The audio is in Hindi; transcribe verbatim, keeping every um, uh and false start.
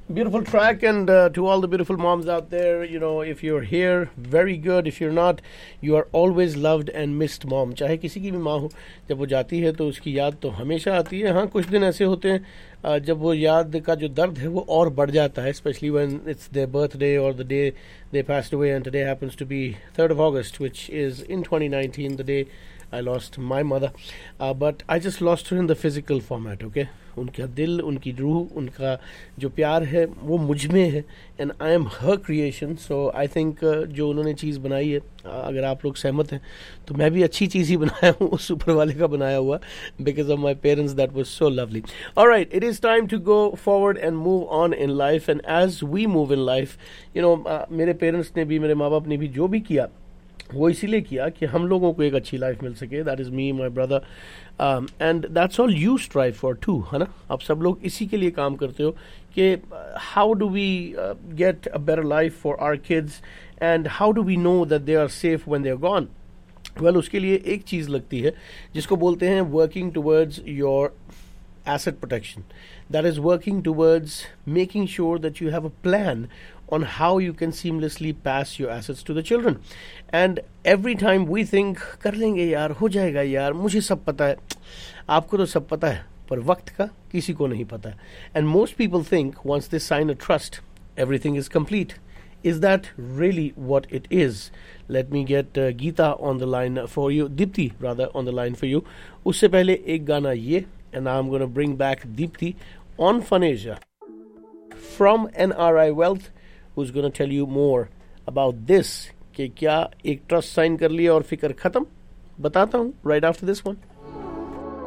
Beautiful track, and uh, to all the beautiful moms out there, you know, if you're here, very good. If you're not, you are always loved and missed mom. चाहे किसी की भी माँ हो, जब वो जाती है तो उसकी याद तो हमेशा आती है. हाँ, कुछ दिन ऐसे होते हैं uh, जब वो याद का जो दर्द है वो और बढ़ जाता है, especially when it's their birthday or the day they passed away, and today happens to be third of August, which is in twenty nineteen, the day I lost my mother. Uh, but I just lost her in the physical format, okay? उनका दिल, उनकी रूह, उनका जो प्यार है वो मुझ में है, and I am her creation. So I think जो उन्होंने चीज़ बनाई है, अगर आप लोग सहमत हैं तो मैं भी अच्छी चीज़ ही बनाया हूँ, उस ऊपर वाले का बनाया हुआ, because of my parents. That was so lovely. Alright, it is time to go forward and move on in life, and as we move in life, you know, मेरे पेरेंट्स ने भी, मेरे माँ बाप ने भी जो भी किया वो इसीलिए किया कि हम लोगों को एक अच्छी लाइफ मिल सके. That is me, my brother, and that's all you strive for to, है ना. आप सब लोग इसी के लिए काम करते हो कि how do we get a better life for our kids, and how do we know that they are safe when they are gone. Well, उसके लिए एक चीज़ लगती है जिसको बोलते हैं working towards your asset protection. That is working towards making sure that you have a plan on how you can seamlessly pass your assets to the children. And every time we think, कर लेंगे यार, हो जाएगा यार, मुझे सब पता है. आपको तो सब पता है, पर वक्त का किसी को नहीं पता. And most people think once they sign a trust, everything is complete. Is that really what it is? Let me get uh, Geeta on the line for you, Dipti rather on the line for you. उससे पहले एक गाना ये, and now I'm going to bring back Deepthi on Funasia from N R I Wealth, who's going to tell you more about this. कि क्या एक ट्रस्ट साइन कर लिया और फिक्र खत्म, बताता हूँ right after this one.